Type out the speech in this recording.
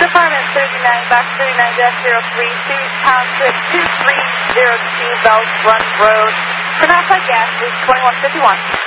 Department 39, box 39-032, pound trip 2302, Bells Run Road. Turn off by gas, is 2151.